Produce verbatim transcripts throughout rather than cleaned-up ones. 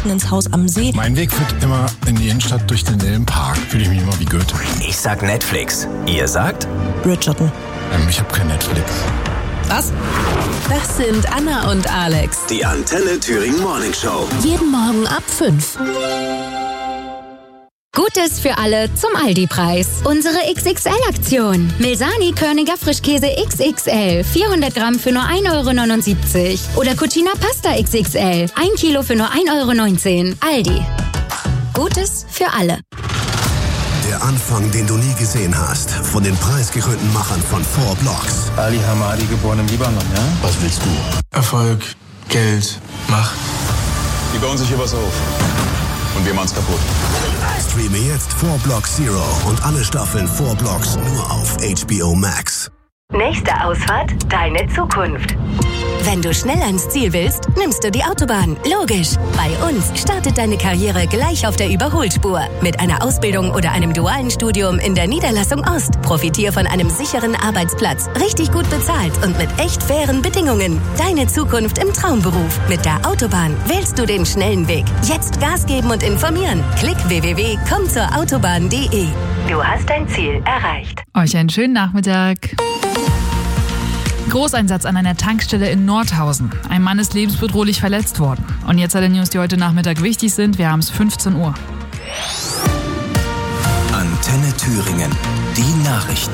ins Haus am See. Mein Weg führt immer in die Innenstadt durch den Dillenpark. Fühle ich mich immer wie Goethe. Ich sag Netflix. Ihr sagt? Bridgerton. Ähm, ich habe kein Netflix. Was? Das sind Anna und Alex. Die Antenne Thüringen Morning Show. Jeden Morgen ab fünf. Gutes für alle zum Aldi-Preis. Unsere X X L-Aktion. Milsani Körniger Frischkäse X X L. vierhundert Gramm für nur ein Euro neunundsiebzig. Oder Cucina Pasta X X L. ein Kilo für nur ein Euro neunzehn. Aldi. Gutes für alle. Der Anfang, den du nie gesehen hast. Von den preisgekrönten Machern von Four Blocks. Ali Hamadi, geboren im Libanon, ja? Was willst du? Erfolg, Geld, Macht. Die bauen sich hier was auf. Und wir machen's kaputt. Streame jetzt Four Blocks Zero und alle Staffeln Four Blocks nur auf H B O Max. Nächste Ausfahrt, deine Zukunft. Wenn du schnell ans Ziel willst, nimmst du die Autobahn. Logisch. Bei uns startet deine Karriere gleich auf der Überholspur. Mit einer Ausbildung oder einem dualen Studium in der Niederlassung Ost. Profitier von einem sicheren Arbeitsplatz, richtig gut bezahlt und mit echt fairen Bedingungen. Deine Zukunft im Traumberuf. Mit der Autobahn wählst du den schnellen Weg. Jetzt Gas geben und informieren. Klick w w w punkt komm zur autobahn punkt de. Du hast dein Ziel erreicht. Euch einen schönen Nachmittag. Großeinsatz an einer Tankstelle in Nordhausen. Ein Mann ist lebensbedrohlich verletzt worden. Und jetzt alle News, die heute Nachmittag wichtig sind. Wir haben es fünfzehn Uhr. Antenne Thüringen. Die Nachrichten.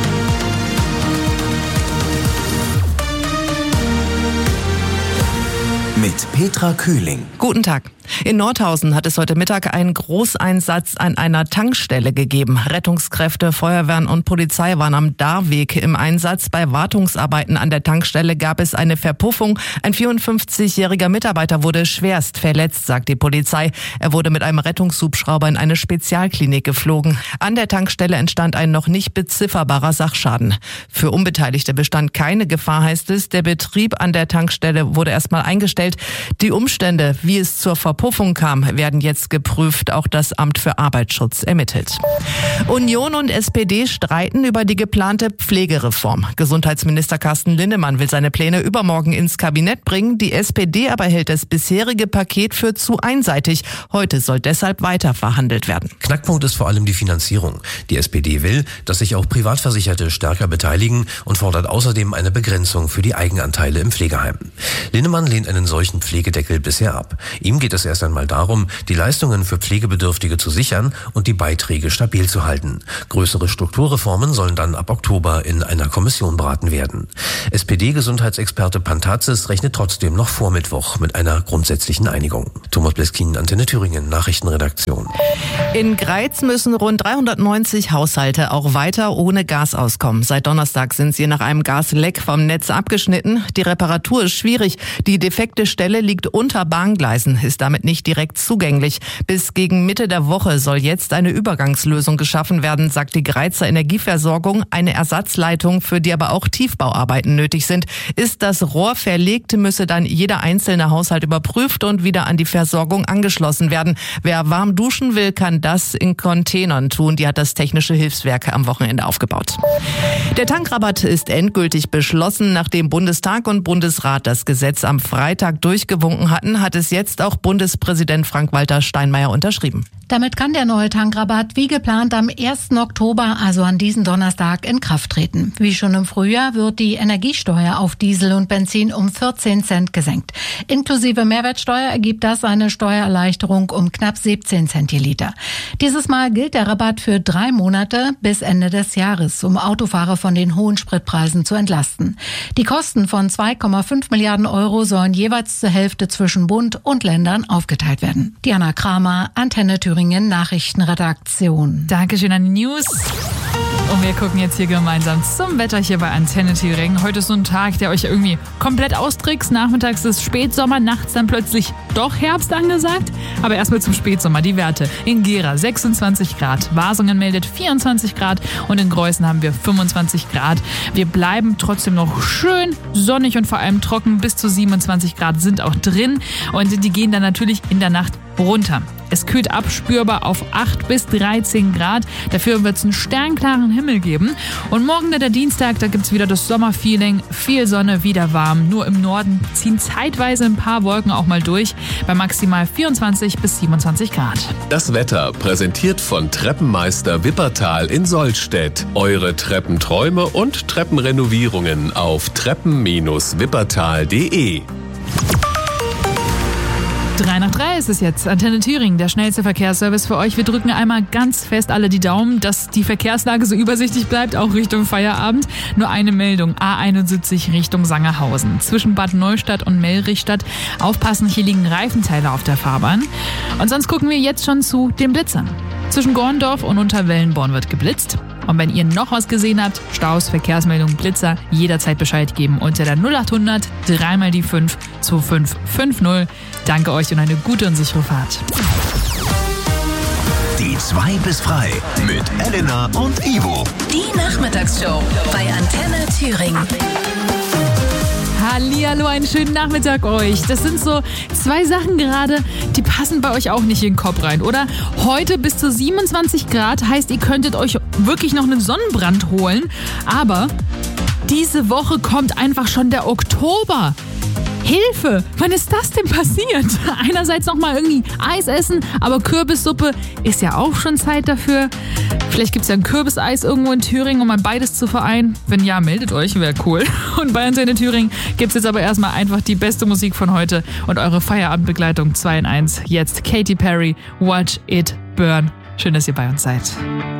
Mit Petra Kühling. Guten Tag. In Nordhausen hat es heute Mittag einen Großeinsatz an einer Tankstelle gegeben. Rettungskräfte, Feuerwehren und Polizei waren am Darweg im Einsatz. Bei Wartungsarbeiten an der Tankstelle gab es eine Verpuffung. Ein vierundfünfzigjähriger Mitarbeiter wurde schwerst verletzt, sagt die Polizei. Er wurde mit einem Rettungshubschrauber in eine Spezialklinik geflogen. An der Tankstelle entstand ein noch nicht bezifferbarer Sachschaden. Für Unbeteiligte bestand keine Gefahr, heißt es. Der Betrieb an der Tankstelle wurde erstmal eingestellt. Die Umstände, wie es zur Verpuffung kam, werden jetzt geprüft. Auch das Amt für Arbeitsschutz ermittelt. Union und S P D streiten über die geplante Pflegereform. Gesundheitsminister Carsten Linnemann will seine Pläne übermorgen ins Kabinett bringen. Die S P D aber hält das bisherige Paket für zu einseitig. Heute soll deshalb weiter verhandelt werden. Knackpunkt ist vor allem die Finanzierung. Die S P D will, dass sich auch Privatversicherte stärker beteiligen und fordert außerdem eine Begrenzung für die Eigenanteile im Pflegeheim. Linnemann lehnt einen solchen Pflegedeckel bisher ab. Ihm geht es erst einmal darum, die Leistungen für Pflegebedürftige zu sichern und die Beiträge stabil zu halten. Größere Strukturreformen sollen dann ab Oktober in einer Kommission beraten werden. S P D-Gesundheitsexperte Pantazis rechnet trotzdem noch vor Mittwoch mit einer grundsätzlichen Einigung. Thomas Bleskin, Antenne Thüringen, Nachrichtenredaktion. In Greiz müssen rund dreihundertneunzig Haushalte auch weiter ohne Gas auskommen. Seit Donnerstag sind sie nach einem Gasleck vom Netz abgeschnitten. Die Reparatur ist schwierig. Die defekte Stelle liegt unter Bahngleisen, ist damit nicht direkt zugänglich. Bis gegen Mitte der Woche soll jetzt eine Übergangslösung geschaffen werden, sagt die Greizer Energieversorgung. Eine Ersatzleitung, für die aber auch Tiefbauarbeiten nötig sind. Ist das Rohr verlegt, müsse dann jeder einzelne Haushalt überprüft und wieder an die Versorgung angeschlossen werden. Wer warm duschen will, kann das in Containern tun. Die hat das Technische Hilfswerk am Wochenende aufgebaut. Der Tankrabatt ist endgültig beschlossen. Nachdem Bundestag und Bundesrat das Gesetz am Freitag durchgewunken hatten, hat es jetzt auch Bundespräsident Frank-Walter Steinmeier unterschrieben. Damit kann der neue Tankrabatt wie geplant am ersten Oktober, also an diesem Donnerstag, in Kraft treten. Wie schon im Frühjahr wird die Energiesteuer auf Diesel und Benzin um vierzehn Cent gesenkt. Inklusive Mehrwertsteuer ergibt das eine Steuererleichterung um knapp siebzehn Cent je Liter. Dieses Mal gilt der Rabatt für drei Monate bis Ende des Jahres, um Autofahrer von den hohen Spritpreisen zu entlasten. Die Kosten von zwei Komma fünf Milliarden Euro sollen jeweils zur Hälfte zwischen Bund und Ländern aufgeteilt werden. Diana Kramer, Antenne Thüringen Nachrichtenredaktion. Dankeschön an die News. Und wir gucken jetzt hier gemeinsam zum Wetter hier bei Antenne Thüringen. Heute ist so ein Tag, der euch irgendwie komplett austrickst. Nachmittags ist Spätsommer, nachts dann plötzlich doch Herbst angesagt. Aber erstmal zum Spätsommer, die Werte. In Gera sechsundzwanzig Grad, Wasungen meldet vierundzwanzig Grad und in Greußen haben wir fünfundzwanzig Grad. Wir bleiben trotzdem noch schön sonnig und vor allem trocken. Bis zu siebenundzwanzig Grad sind auch drin und die gehen dann natürlich in der Nacht runter. Es kühlt ab spürbar auf acht bis dreizehn Grad. Dafür wird es einen sternklaren Himmel geben. Und morgen der Dienstag, da gibt es wieder das Sommerfeeling. Viel Sonne, wieder warm. Nur im Norden ziehen zeitweise ein paar Wolken auch mal durch. Bei maximal vierundzwanzig bis siebenundzwanzig Grad. Das Wetter präsentiert von Treppenmeister Wippertal in Sollstedt. Eure Treppenträume und Treppenrenovierungen auf treppen Bindestrich wippertal punkt de. drei nach drei ist es jetzt. Antenne Thüringen, der schnellste Verkehrsservice für euch. Wir drücken einmal ganz fest alle die Daumen, dass die Verkehrslage so übersichtlich bleibt, auch Richtung Feierabend. Nur eine Meldung, A einundsiebzig Richtung Sangerhausen. Zwischen Bad Neustadt und Mellrichstadt. Aufpassen, hier liegen Reifenteile auf der Fahrbahn. Und sonst gucken wir jetzt schon zu den Blitzern. Zwischen Gorndorf und Unterwellenborn wird geblitzt. Und wenn ihr noch was gesehen habt, Staus, Verkehrsmeldungen, Blitzer, jederzeit Bescheid geben unter der null achthundert drei mal die fünf zwei fünf fünf null. Danke euch und eine gute und sichere Fahrt. Die zwei bis frei mit Elena und Ivo. Die Nachmittagsshow bei Antenne Thüringen. Hallihallo, einen schönen Nachmittag euch. Das sind so zwei Sachen gerade, die passen bei euch auch nicht in den Kopf rein, oder? Heute bis zu siebenundzwanzig Grad, heißt, ihr könntet euch wirklich noch einen Sonnenbrand holen. Aber diese Woche kommt einfach schon der Oktober. Hilfe! Wann ist das denn passiert? Einerseits nochmal irgendwie Eis essen, aber Kürbissuppe ist ja auch schon Zeit dafür. Vielleicht gibt es ja ein Kürbiseis irgendwo in Thüringen, um mal beides zu vereinen. Wenn ja, meldet euch, wäre cool. Und bei Antenne Thüringen gibt es jetzt aber erstmal einfach die beste Musik von heute und eure Feierabendbegleitung zwei in eins. Jetzt Katy Perry, Watch It Burn. Schön, dass ihr bei uns seid.